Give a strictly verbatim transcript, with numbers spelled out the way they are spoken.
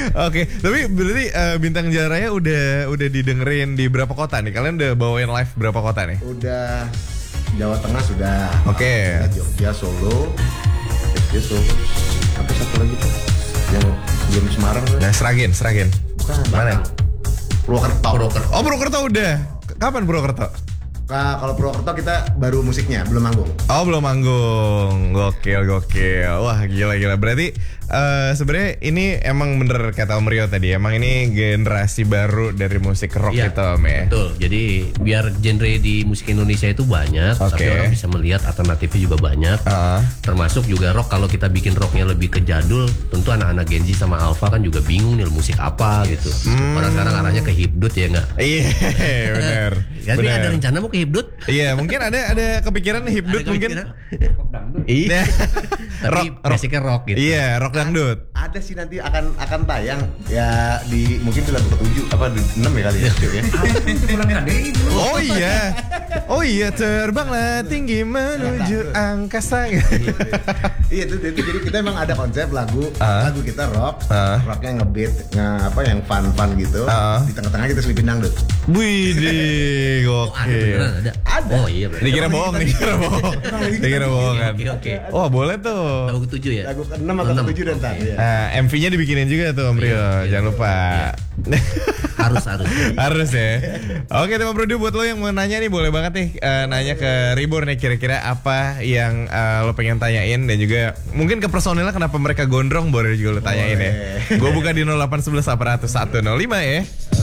Oke, tapi berarti uh, Bintang Jalan Raya udah udah didengerin di berapa kota nih? Kalian udah bawain live berapa kota nih? Udah Jawa Tengah sudah. Oke. Okay. Jogja, Solo, Jogja, Solo. Apa satu lagi tuh? Yang belum Semarang tuh? Nah, Sragen, Sragen. Bukan. Mana? Purwokerto. Purwokerto. Oh, Purwokerto udah. Kapan Purwokerto? Nah, kalau Purwokerto kita baru musiknya, belum manggung. Oh, belum manggung. Gokil, gokil. Wah, gila-gila. Berarti uh, sebenarnya ini emang bener kata Om Rio tadi. Emang ini generasi baru dari musik rock ya, gitu, Om ya. Betul. Jadi biar genre di musik Indonesia itu banyak, okay. tapi orang bisa melihat alternatifnya juga banyak. Uh. Termasuk juga rock. Kalau kita bikin rocknya lebih ke jadul, tentu anak-anak Gen Z sama Alpha kan juga bingung nih musik apa gitu. Hmm. Orang sekarang arahnya ke hipdut ya nggak? Iya, benar. Tapi ada rencana mau ke hipdut? Iya, mungkin ada ada kepikiran hipdut mungkin. Iya. Tapi basicnya rock gitu. Iya, rock dangdut. Ada sih nanti akan akan tayang ya di mungkin di lagu ketujuh apa di enam ya kali ya. Oh iya. Oh iya, terbanglah tinggi menuju angkasa. Iya itu, itu jadi kita emang ada konsep lagu uh. lagu kita rock, uh. rocknya ngebeat, nge apa yang fun-fun gitu. Uh. Di tengah-tengah kita selipin dangdut. Widih, gokil. Oh, ada, ada. Oh iya. Bener. Dikira bohong, dikira bohong. Dikira bohong kan. Oke, oke. Oh, boleh tuh. Lagu ketujuh ya? Lagu keenam atau ketujuh dan tadi ya. Nah, M V-nya dibikinin juga tuh Om Rio, iya, jangan lupa. Iya. harus harus. Harus ya. Oke, teman Produ, buat lo yang mau nanya nih boleh banget nih uh, nanya ke Ribor nih kira-kira apa yang uh, lo pengen tanyain dan juga mungkin ke personilnya kenapa mereka gondrong boleh juga lo tanyain ya. Gue buka di nol delapan satu satu satu nol satu nol lima ya.